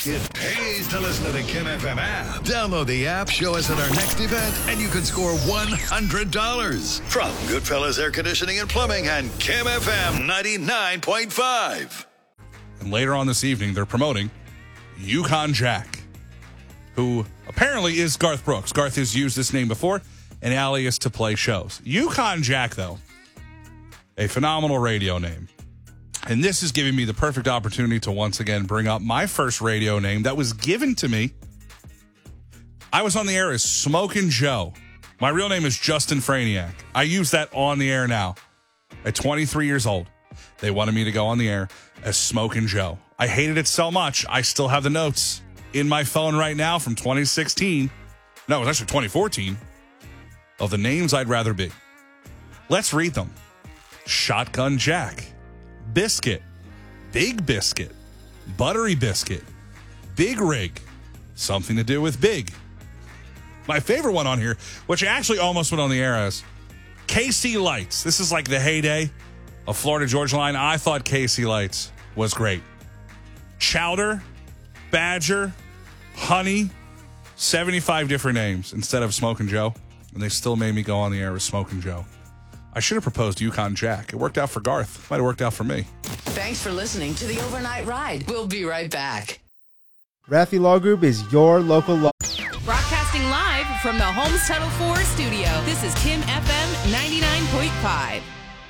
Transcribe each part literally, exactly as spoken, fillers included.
It pays to listen to the Kim F M app. Download the app, show us at our next event, and you can score one hundred dollars. From Goodfellas Air Conditioning and Plumbing and Kim F M ninety-nine point five. And later on this evening, they're promoting Yukon Jack, who apparently is Garth Brooks. Garth has used this name before, an alias to play shows. Yukon Jack, though, a phenomenal radio name. And this is giving me the perfect opportunity to once again bring up my first radio name that was given to me. I was on the air as Smokin' Joe. My real name is Justin Franiak. I use that on the air now. At twenty-three years old, they wanted me to go on the air as Smokin' Joe. I hated it so much, I still have the notes in my phone right now from twenty sixteen. No, it was actually twenty fourteen. Of the names I'd rather be. Let's read them. Shotgun Jack. Biscuit, Big Biscuit, Buttery Biscuit, Big Rig, something to do with big. My favorite one on here, which I actually almost went on the air as, K C Lights. This is like the heyday of Florida Georgia Line. I thought K C Lights was great. Chowder, Badger, Honey, seventy-five different names instead of Smokin' Joe, and they still made me go on the air with Smokin' Joe. I should have proposed Yukon Jack. It worked out for Garth. Might have worked out for me. Thanks for listening to the Overnight Ride. We'll be right back. Raffi Law Group is your local law. Broadcasting live from the Holmes Tuttle Ford studio. This is Kim F M ninety-nine point five.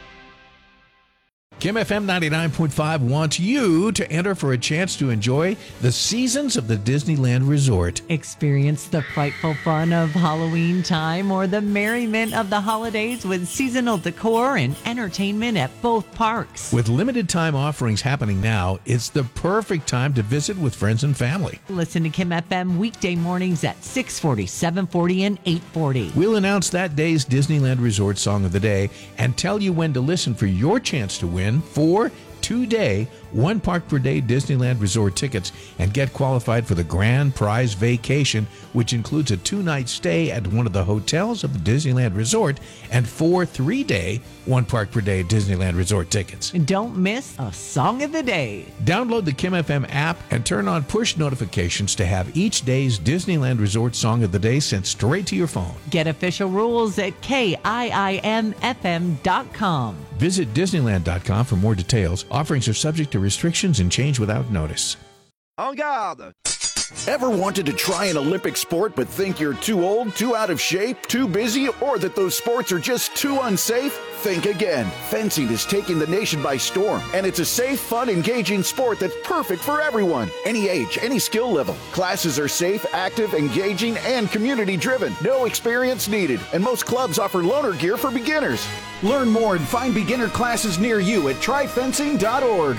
Kim F M ninety-nine point five wants you to enter for a chance to enjoy the seasons of the Disneyland Resort. Experience the frightful fun of Halloween time or the merriment of the holidays with seasonal decor and entertainment at both parks. With limited time offerings happening now, it's the perfect time to visit with friends and family. Listen to Kim F M weekday mornings at six forty, seven forty, and eight forty. We'll announce that day's Disneyland Resort Song of the Day and tell you when to listen for your chance to win four two-day, one park per day Disneyland Resort tickets and get qualified for the grand prize vacation, which includes a two-night stay at one of the hotels of the Disneyland Resort and four three-day, one park per day Disneyland Resort tickets. And don't miss a Song of the Day. Download the Kim F M app and turn on push notifications to have each day's Disneyland Resort Song of the Day sent straight to your phone. Get official rules at K I I M F M dot com. Visit Disneyland dot com for more details. Offerings are subject to restrictions and change without notice. En garde! Ever wanted to try an Olympic sport but think you're too old, too out of shape, too busy, or that those sports are just too unsafe? Think again. Fencing is taking the nation by storm, and it's a safe, fun, engaging sport that's perfect for everyone. Any age, any skill level. Classes are safe, active, engaging, and community-driven. No experience needed, and most clubs offer loaner gear for beginners. Learn more and find beginner classes near you at try fencing dot org.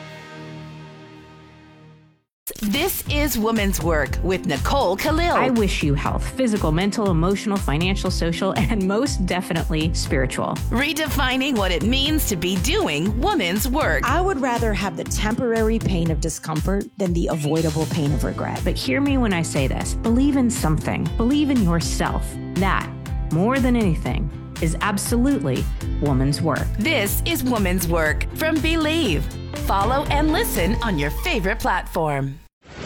This is Women's Work with Nicole Khalil. I wish you health, physical, mental, emotional, financial, social, and most definitely spiritual. Redefining what it means to be doing women's work. I would rather have the temporary pain of discomfort than the avoidable pain of regret. But hear me when I say this. Believe in something. Believe in yourself. That, more than anything, is absolutely woman's work. This is Woman's Work from Believe. Follow and listen on your favorite platform.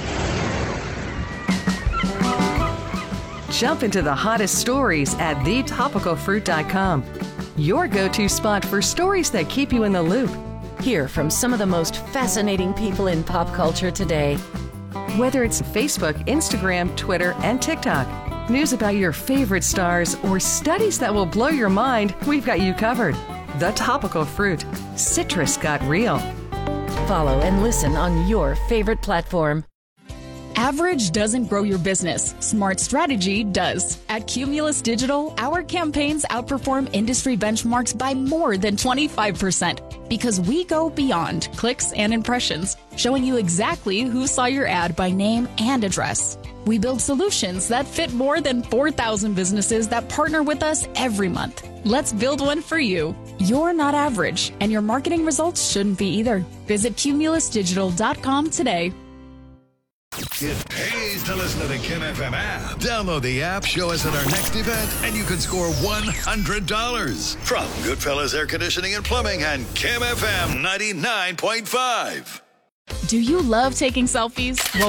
Jump into the hottest stories at the topical fruit dot com. Your go-to spot for stories that keep you in the loop. Hear from some of the most fascinating people in pop culture today. Whether it's Facebook, Instagram, Twitter, and TikTok, news about your favorite stars, or studies that will blow your mind, we've got you covered. The Topical Fruit. Citrus got real. Follow and listen on your favorite platform. Average doesn't grow your business. Smart strategy does. At Cumulus Digital, our campaigns outperform industry benchmarks by more than twenty-five percent because we go beyond clicks and impressions, showing you exactly who saw your ad by name and address. We build solutions that fit more than four thousand businesses that partner with us every month. Let's build one for you. You're not average, and your marketing results shouldn't be either. Visit Cumulus Digital dot com today. It pays to listen to the Kim F M app. Download the app, show us at our next event, and you can score one hundred dollars. From Goodfellas Air Conditioning and Plumbing and Kim F M ninety-nine point five. Do you love taking selfies? Well,